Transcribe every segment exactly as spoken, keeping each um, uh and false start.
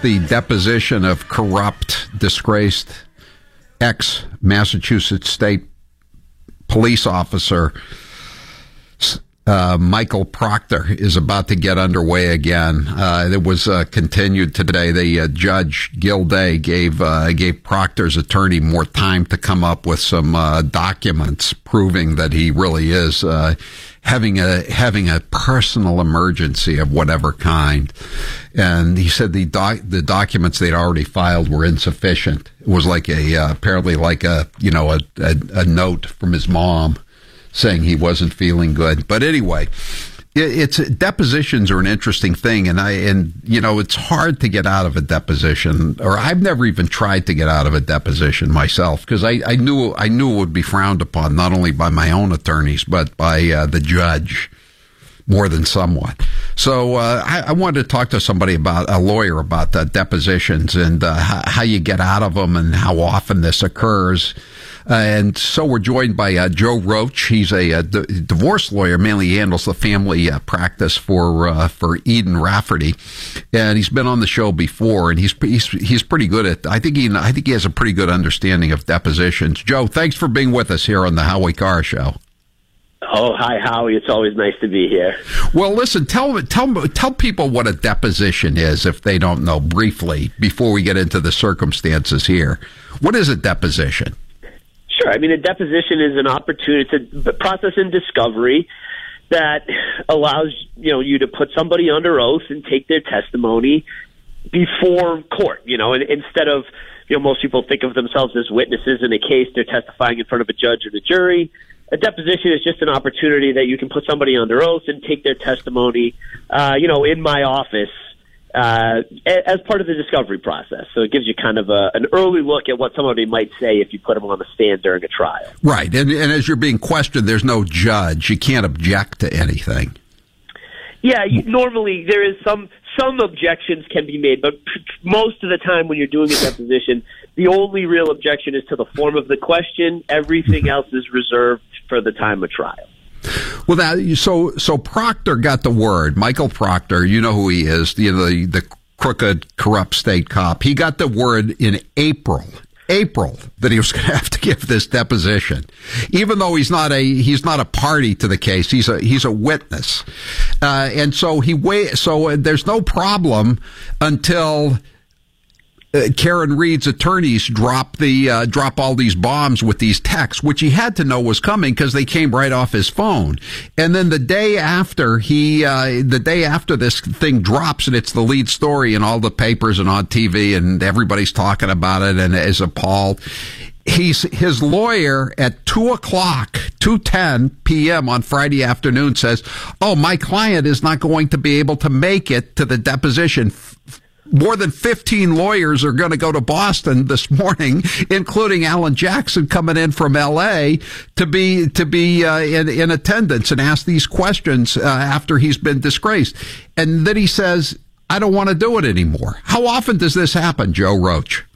the deposition of corrupt, disgraced ex-Massachusetts State police officer Uh, Michael Proctor is about to get underway again. Uh, it was uh, continued today. The uh, judge, Gilday, gave uh, gave Proctor's attorney more time to come up with some uh, documents proving that he really is uh, having a having a personal emergency of whatever kind. And he said the doc, the documents they'd already filed were insufficient. It was like a uh, apparently like a you know a, a, a note from his mom saying he wasn't feeling good. But anyway, it, it's depositions are an interesting thing, and I and you know it's hard to get out of a deposition, or I've never even tried to get out of a deposition myself because I, I knew I knew it would be frowned upon not only by my own attorneys but by uh, the judge more than somewhat. So uh, I, I wanted to talk to somebody about a lawyer about the depositions and uh, how, how you get out of them and how often this occurs. Uh, and so we're joined by uh, Joe Roach. He's a, a d- divorce lawyer, mainly handles the family uh, practice for uh, for Eden Rafferty, and he's been on the show before. And he's he's he's pretty good at. I think he I think he has a pretty good understanding of depositions. Joe, thanks for being with us here on the Howie Carr Show. Oh, hi, Howie. It's always nice to be here. Well, listen, tell tell tell people what a deposition is if they don't know briefly before we get into the circumstances here. What is a deposition? Sure. I mean, a deposition is an opportunity, it's a process in discovery that allows, you know, you to put somebody under oath and take their testimony before court, you know, and instead of, you know, most people think of themselves as witnesses in a case, they're testifying in front of a judge or the jury. A deposition is just an opportunity that you can put somebody under oath and take their testimony, uh, you know, in my office, Uh, as part of the discovery process. So it gives you kind of a, an early look at what somebody might say if you put them on the stand during a trial. Right. And, and as you're being questioned, there's no judge. You can't object to anything. Yeah, you, normally there is some some objections can be made, but p- most of the time when you're doing a deposition, the only real objection is to the form of the question. Everything else is reserved for the time of trial. Well, that, so so Proctor got the word. Michael Proctor, you know who he is, you know, the, the crooked, corrupt state cop. He got the word in April, April, that he was going to have to give this deposition, even though he's not a he's not a party to the case. He's a he's a witness, uh, and so he wait. So uh, there's no problem until Uh, Karen Reed's attorneys drop the uh, drop all these bombs with these texts, which he had to know was coming because they came right off his phone. And then the day after he, uh, the day after this thing drops, and it's the lead story in all the papers and on T V, and everybody's talking about it and is appalled. He's his lawyer at two o'clock, two ten p.m. on Friday afternoon says, "Oh, my client is not going to be able to make it to the deposition." More than fifteen lawyers are going to go to Boston this morning, including Alan Jackson coming in from L A to be to be uh, in, in attendance and ask these questions uh, after he's been disgraced. And then he says, "I don't want to do it anymore." How often does this happen, Joe Roach?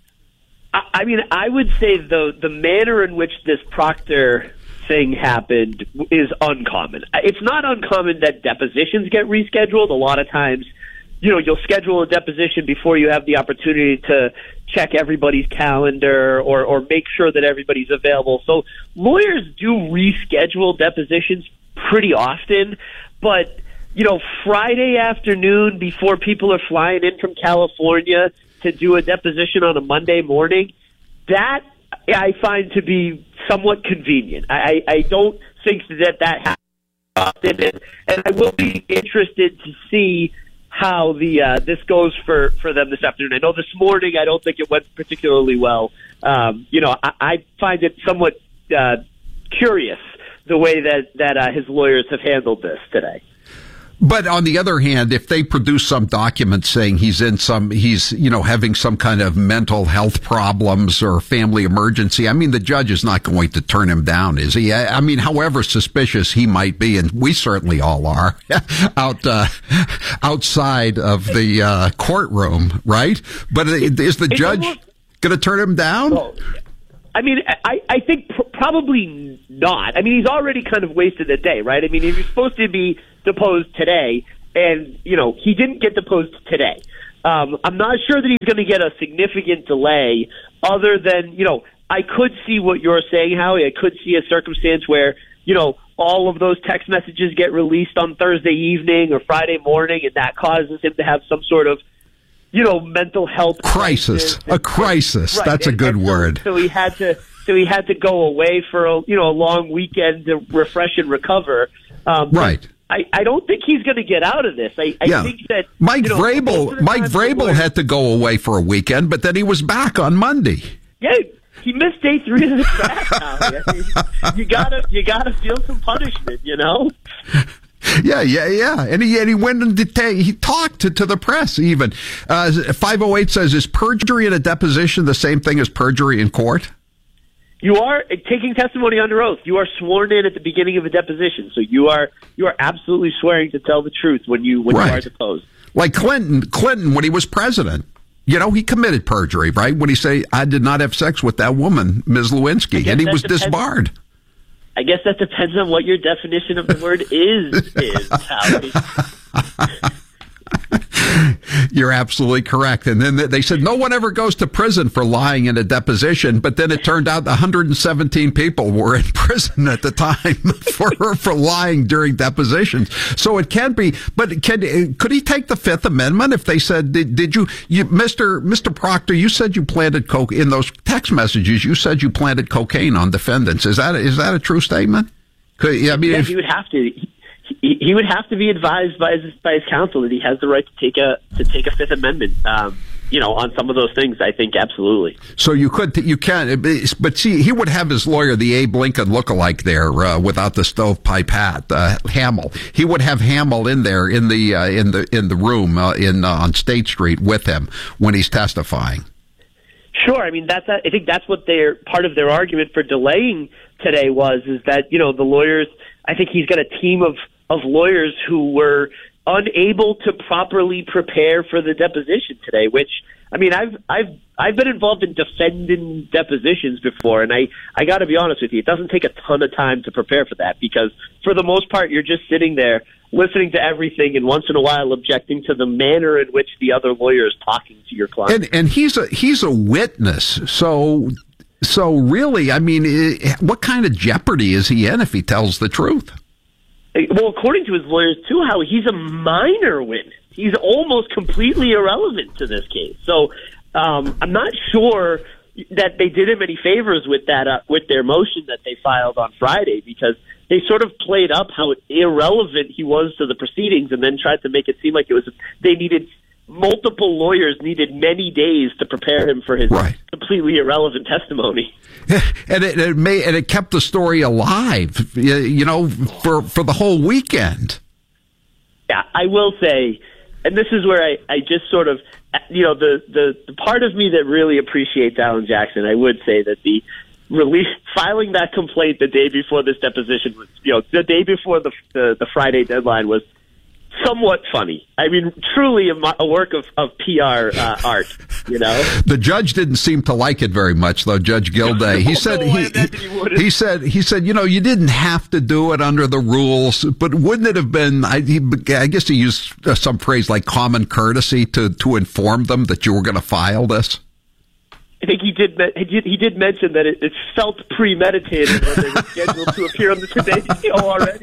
I mean, I would say the the manner in which this Proctor thing happened is uncommon. It's not uncommon that depositions get rescheduled. A lot of times, you know, you'll schedule a deposition before you have the opportunity to check everybody's calendar or, or make sure that everybody's available. So lawyers do reschedule depositions pretty often, but, you know, Friday afternoon before people are flying in from California to do a deposition on a Monday morning, that I find to be somewhat convenient. I, I don't think that that happens often, and, and I will be interested to see how the uh, this goes for, for them this afternoon. I know this morning I don't think it went particularly well. Um, you know, I, I find it somewhat uh, curious the way that, that uh, his lawyers have handled this today. But on the other hand, if they produce some document saying he's in some, he's, you know, having some kind of mental health problems or family emergency, I mean, the judge is not going to turn him down, is he? I mean, however suspicious he might be, and we certainly all are, out, uh, outside of the, uh, courtroom, right? But is the judge going to turn him down? Well, I mean, I, I think pr- probably not. I mean, he's already kind of wasted a day, right? I mean, he was supposed to be deposed today, and, you know, he didn't get deposed today. Um, I'm not sure that he's going to get a significant delay other than, you know, I could see what you're saying, Howie. I could see a circumstance where, you know, all of those text messages get released on Thursday evening or Friday morning, and that causes him to have some sort of, you know, mental health crisis. crisis. A crisis. Right. That's a and, good and word. So, so he had to, so he had to go away for a, you know, a long weekend to refresh and recover. Um, right. I, I don't think he's going to get out of this. I, I yeah. think that Mike you know, Vrabel, Mike Vrabel had to go away for a weekend, but then he was back on Monday. Yeah. He missed day three of the draft. I mean, you gotta, you gotta feel some punishment, you know. Yeah, yeah, yeah, and he and he went and deta- he talked to, to the press. Even uh, five oh eight says, "Is perjury in a deposition the same thing as perjury in court?" You are taking testimony under oath. You are sworn in at the beginning of a deposition, so you are you are absolutely swearing to tell the truth when you when right. you are deposed. Like Clinton, Clinton when he was president. You know, he committed perjury, right? When he say, I did not have sex with that woman, Miz Lewinsky, and he was depends, disbarred. I guess that depends on what your definition of the word is, is, Howie. You're absolutely correct. And then they said no one ever goes to prison for lying in a deposition, but then it turned out one hundred seventeen people were in prison at the time for for lying during depositions. So it can be, but can could he take the Fifth Amendment if they said, did, did you, you, Mister Mister Proctor, you said you planted coke in those text messages, you said you planted cocaine on defendants. Is that is that a true statement? Could, I mean, yeah, if, he would have to. He, he would have to be advised by his by his counsel that he has the right to take a to take a Fifth Amendment. Um, you know, on some of those things, I think absolutely. So you could, you can, but see, he would have his lawyer, the Abe Lincoln lookalike, there uh, without the stovepipe hat, uh, Hamill. He would have Hamill in there in the uh, in the in the room uh, in uh, on State Street with him when he's testifying. Sure, I mean that's a, I think that's what their part of their argument for delaying today was is that you know the lawyers. I think he's got a team of. of lawyers who were unable to properly prepare for the deposition today, which, I mean, I've, I've, I've been involved in defending depositions before, and I, I gotta be honest with you, it doesn't take a ton of time to prepare for that, because for the most part, you're just sitting there listening to everything and once in a while objecting to the manner in which the other lawyer is talking to your client. And, and he's a, he's a witness, so, so really, I mean, what kind of jeopardy is he in if he tells the truth? Well, according to his lawyers, too, Howie, he's a minor witness. He's almost completely irrelevant to this case. So um, I'm not sure that they did him any favors with that uh, with their motion that they filed on Friday, because they sort of played up how irrelevant he was to the proceedings and then tried to make it seem like it was they needed multiple lawyers needed many days to prepare him for his right. completely irrelevant testimony. And it, it may and it kept the story alive, you know, for for the whole weekend. Yeah, I will say, and this is where I, I just sort of, you know, the, the, the part of me that really appreciates Alan Jackson, I would say that the release filing that complaint the day before this deposition was, you know, the day before the the, the Friday deadline was somewhat funny. I mean, truly a, a work of, of P R uh, art, you know? The judge didn't seem to like it very much, though, Judge Gilday. He said, no, he, he, he said, he said, you know, you didn't have to do it under the rules, but wouldn't it have been, I, he, I guess he used some phrase like common courtesy to, to inform them that you were going to file this? I think he did. He did, he did mention that it, it felt premeditated when they were scheduled to appear on the Today Show already.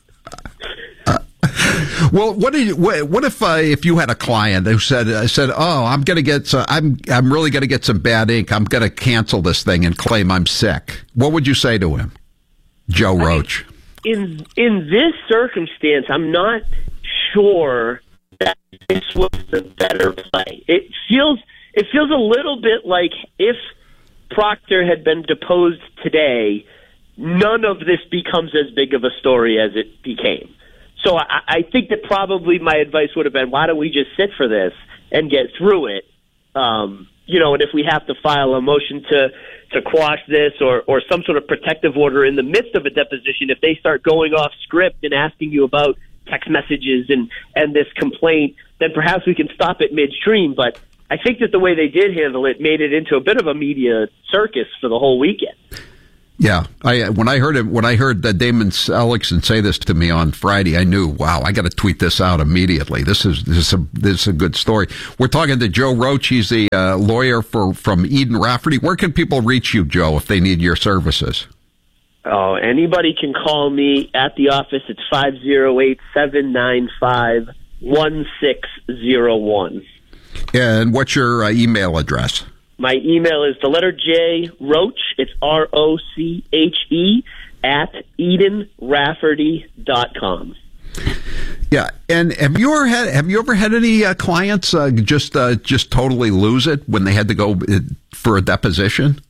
Well, what do you, what if uh, if you had a client who said uh, said, "Oh, I'm going to get some, I'm I'm really going to get some bad ink. I'm going to cancel this thing and claim I'm sick." What would you say to him, Joe Roach? I mean, in in this circumstance, I'm not sure that this was the better play. It feels it feels a little bit like if Proctor had been deposed today, none of this becomes as big of a story as it became. So I, I think that probably my advice would have been, why don't we just sit for this and get through it? Um, you know, and if we have to file a motion to, to quash this or, or some sort of protective order in the midst of a deposition, if they start going off script and asking you about text messages and, and this complaint, then perhaps we can stop it midstream. But I think that the way they did handle it made it into a bit of a media circus for the whole weekend. Yeah, I when I heard it when I heard that Damon Ellickson say this to me on Friday, I knew, wow, I got to tweet this out immediately. This is this is a this is a good story. We're talking to Joe Roach. He's the uh, lawyer for from Eden Rafferty. Where can people reach you, Joe, if they need your services? Oh, anybody can call me at the office. It's five zero eight, seven nine five, one six zero one. And what's your uh, email address? My email is the letter J, Roach, it's R O C H E, at eden rafferty dot com. Yeah, and have you ever had have you ever had any uh, clients uh, just uh, just totally lose it when they had to go for a deposition?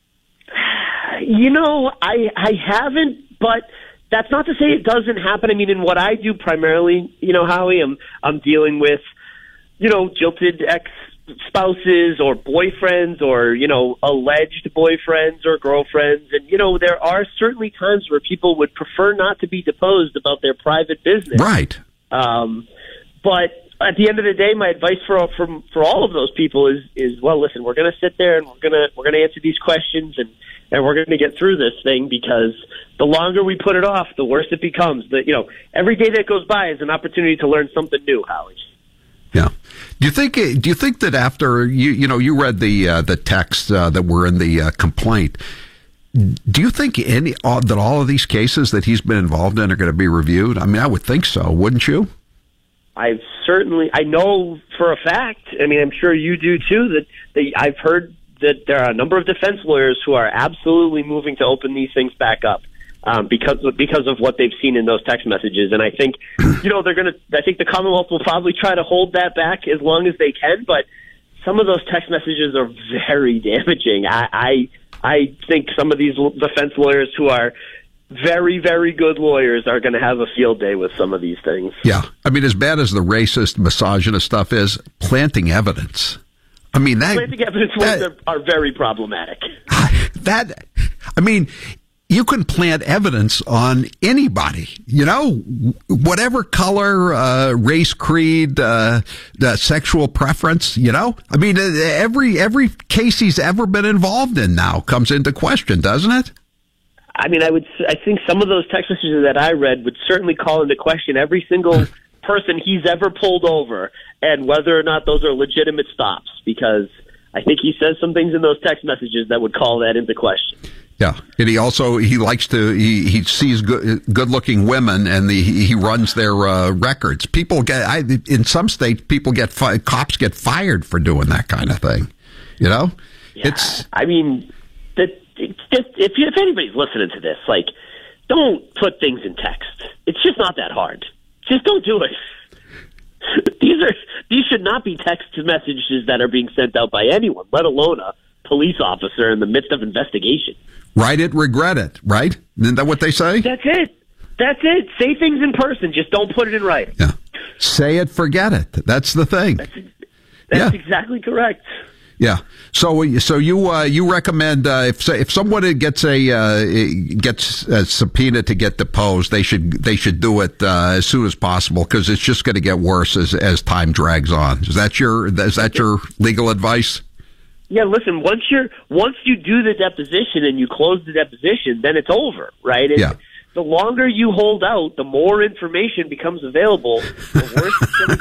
You know, I I haven't, but that's not to say it doesn't happen. I mean, in what I do primarily, you know, Howie, I'm I'm dealing with, you know, jilted ex spouses or boyfriends or, you know, alleged boyfriends or girlfriends. And, you know, there are certainly times where people would prefer not to be deposed about their private business. Right. Um, but at the end of the day, my advice for, for, for all of those people is, is, well, listen, we're going to sit there and we're going to, we're going to answer these questions and, and we're going to get through this thing, because the longer we put it off, the worse it becomes. The, you know, every day that goes by is an opportunity to learn something new, Howie. Yeah. Do you think? Do you think that after you, you know, you read the uh, the texts uh, that were in the uh, complaint? Do you think any uh, that all of these cases that he's been involved in are going to be reviewed? I mean, I would think so, wouldn't you? I've certainly, I know for a fact. I mean, I'm sure you do too. That, that I've heard that there are a number of defense lawyers who are absolutely moving to open these things back up. Um, because because of what they've seen in those text messages. And I think, you know, they're going to, I think the Commonwealth will probably try to hold that back as long as they can, but some of those text messages are very damaging. I, I, I think some of these defense lawyers who are very, very good lawyers are going to have a field day with some of these things. Yeah. I mean, as bad as the racist, misogynist stuff is, planting evidence. I mean, that... Planting evidence that, are, are very problematic. That, I mean... You can plant evidence on anybody, you know, whatever color, uh, race, creed, uh, uh, sexual preference, you know. I mean, every every case he's ever been involved in now comes into question, doesn't it? I mean, I would. I think some of those text messages that I read would certainly call into question every single person he's ever pulled over and whether or not those are legitimate stops, because I think he says some things in those text messages that would call that into question. Yeah, and he also he likes to he, he sees good good looking women, and the, he runs their uh, records. People get I, in some states, people get fi- cops get fired for doing that kind of thing. You know, yeah, it's. I mean, that it's just if if anybody's listening to this, like, don't put things in text. It's just not that hard. Just don't do it. These are these should not be text messages that are being sent out by anyone, let alone a police officer in the midst of investigation. Write it, regret it, right? Isn't that what they say? That's it. That's it. Say things in person. Just don't put it in writing. Yeah. Say it, forget it. That's the thing. That's, that's yeah. exactly correct. Yeah. So, so you uh, you recommend uh, if if someone gets a uh, gets a subpoena to get deposed, they should they should do it uh, as soon as possible, because it's just going to get worse as as time drags on. Is that your is that your legal advice? Yeah, listen, once you're once you do the deposition and you close the deposition, then it's over, right? And yeah. The longer you hold out, the more information becomes available, the worse it's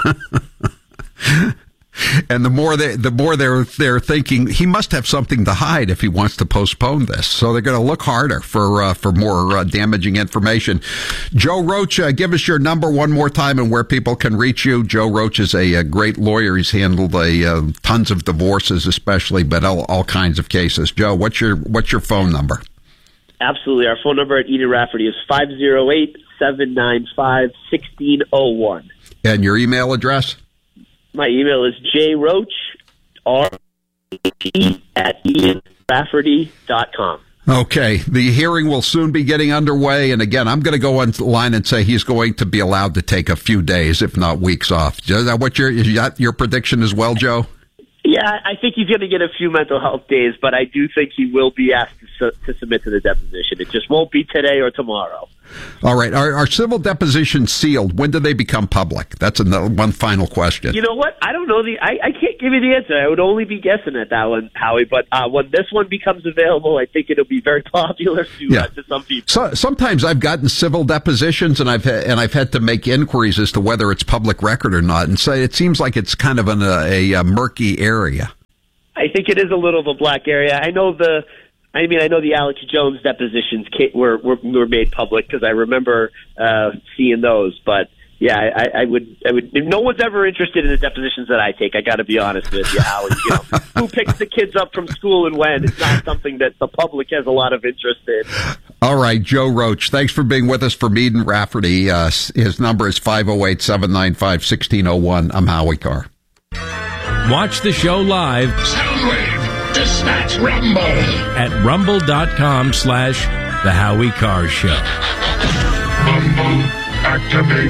going to get. And the more they, the more they're they're thinking he must have something to hide if he wants to postpone this. So they're going to look harder for uh, for more uh, damaging information. Joe Roach, uh, give us your number one more time and where people can reach you. Joe Roach is a, a great lawyer. He's handled a uh, tons of divorces, especially, but all, all kinds of cases. Joe, what's your what's your phone number? Absolutely, our phone number at Eden Rafferty is five zero eight, seven nine five, one six zero one. And your email address? My email is jroach, R A P, at eden rafferty dot com. Okay. The hearing will soon be getting underway. And again, I'm going to go on the line and say he's going to be allowed to take a few days, if not weeks off. Is that what your, is that your prediction as well, Joe? Yeah, I think he's going to get a few mental health days, but I do think he will be asked to, su- to submit to the deposition. It just won't be today or tomorrow. All right. Are, are civil depositions sealed? When do they become public? That's another, one final question. You know what? I don't know the. I, I can't give you the answer. I would only be guessing at that one, Howie. But uh, when this one becomes available, I think it'll be very popular to, yeah. uh, to some people. So, sometimes I've gotten civil depositions, and I've ha- and I've had to make inquiries as to whether it's public record or not. And so it seems like it's kind of an, a, a murky area. I think it is a little of a black area. I know the. I mean, I know the Alex Jones depositions were were, were made public because I remember uh, seeing those. But yeah, I, I would, I would. No one's ever interested in the depositions that I take. I got to be honest with you, Howie. You know, who picks the kids up from school and when? It's not something that the public has a lot of interest in. All right, Joe Roach, thanks for being with us for Mead and Rafferty. Uh, his number is five oh eight, seven nine five, one six oh one. I'm Howie Carr. Watch the show live. Soundwave. Dispatch Rumble at rumble.com slash The Howie Carr Show. Rumble activate.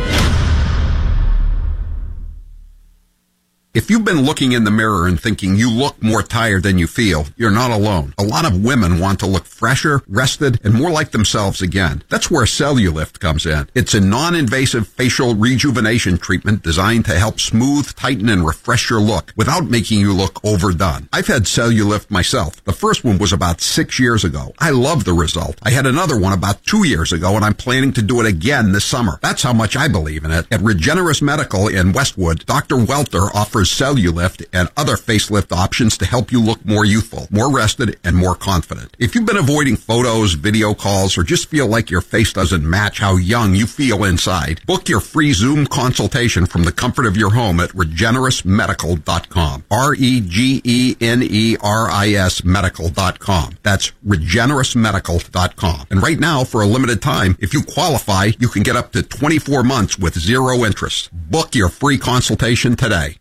If you've been looking in the mirror and thinking you look more tired than you feel, you're not alone. A lot of women want to look fresher, rested, and more like themselves again. That's where Cellulift comes in. It's a non-invasive facial rejuvenation treatment designed to help smooth, tighten, and refresh your look without making you look overdone. I've had Cellulift myself. The first one was about six years ago. I love the result. I had another one about two years ago, and I'm planning to do it again this summer. That's how much I believe in it. At Regenerous Medical in Westwood, Doctor Welter offers Cellulift and other facelift options to help you look more youthful, more rested, and more confident. If you've been avoiding photos, video calls, or just feel like your face doesn't match how young you feel inside, book your free Zoom consultation from the comfort of your home at regenerous medical dot com. R E G E N E R I S medical dot com. That's regenerous medical dot com. And right now, for a limited time, if you qualify, you can get up to twenty-four months with zero interest. Book your free consultation today.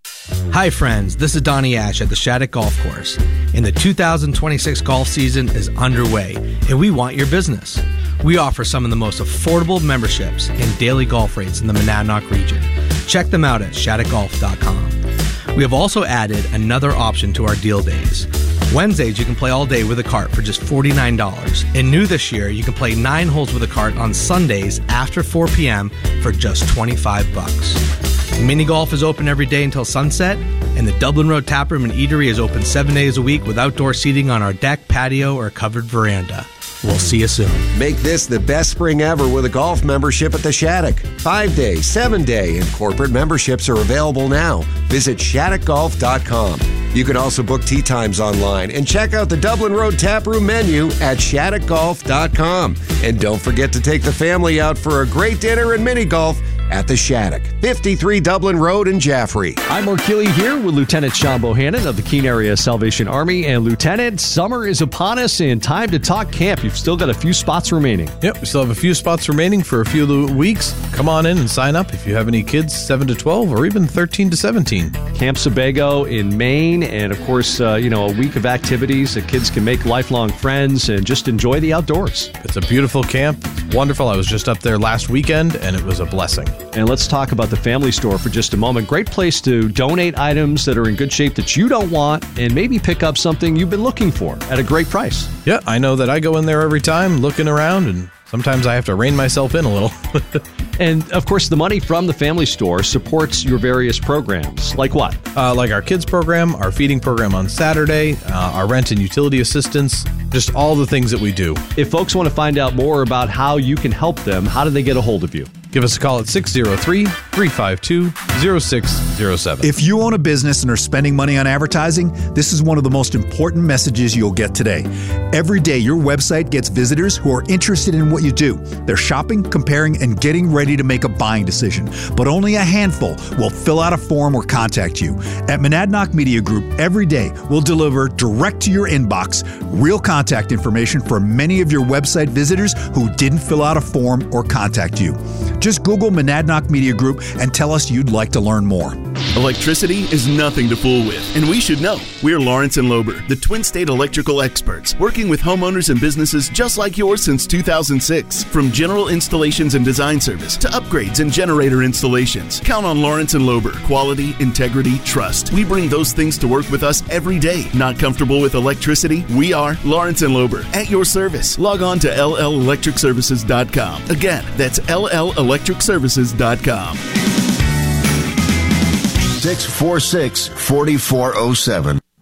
Hi friends, this is Donnie Ash at the Shattuck Golf Course, and the two thousand twenty-six golf season is underway, and we want your business. We offer some of the most affordable memberships and daily golf rates in the Monadnock region. Check them out at shattuck golf dot com. We have also added another option to our deal days. Wednesdays, you can play all day with a cart for just forty-nine dollars. And new this year, you can play nine holes with a cart on Sundays after four p.m. for just twenty-five bucks. Mini golf is open every day until sunset, and the Dublin Road Taproom and Eatery is open seven days a week with outdoor seating on our deck, patio, or covered veranda. We'll see you soon. Make this the best spring ever with a golf membership at the Shattuck. Five-day, seven-day, and corporate memberships are available now. Visit shattuck golf dot com. You can also book tee times online and check out the Dublin Road Taproom menu at shattuck golf dot com. And don't forget to take the family out for a great dinner and mini golf at the Shattuck, fifty-three Dublin Road in Jaffrey. I'm Mark Keeley here with Lieutenant Sean Bohannon of the Keene Area Salvation Army. And Lieutenant, summer is upon us and time to talk camp. You've still got a few spots remaining. Yep, we still have a few spots remaining for a few weeks. Come on in and sign up if you have any kids seven to twelve or even thirteen to seventeen. Camp Sebago in Maine, and of course, uh, you know, a week of activities that kids can make lifelong friends and just enjoy the outdoors. It's a beautiful camp. It's wonderful. I was just up there last weekend, and it was a blessing. And let's talk about the family store for just a moment. Great place to donate items that are in good shape that you don't want and maybe pick up something you've been looking for at a great price. Yeah, I know that I go in there every time looking around, and sometimes I have to rein myself in a little. And, of course, the money from the family store supports your various programs. Like what? Uh, like our kids program, our feeding program on Saturday, uh, our rent and utility assistance, just all the things that we do. If folks want to find out more about how you can help them, how do they get a hold of you? Give us a call at six oh three, three five two, oh six oh seven. If you own a business and are spending money on advertising, this is one of the most important messages you'll get today. Every day, your website gets visitors who are interested in what you do. They're shopping, comparing, and getting ready to make a buying decision. But only a handful will fill out a form or contact you. At Monadnock Media Group, every day, we'll deliver direct to your inbox real contact information for many of your website visitors who didn't fill out a form or contact you. Just Google Monadnock Media Group and tell us you'd like to learn more. Electricity is nothing to fool with, and we should know. We're Lawrence and Lober, the Twin State electrical experts, working with homeowners and businesses just like yours since two thousand six. From general installations and design service to upgrades and generator installations, count on Lawrence and Lober. Quality, integrity, trust. We bring those things to work with us every day. Not comfortable with electricity? We are Lawrence and Lober, at your service. Log on to L L electric services dot com. Again, that's L L electric services dot com. six four six, four four zero seven.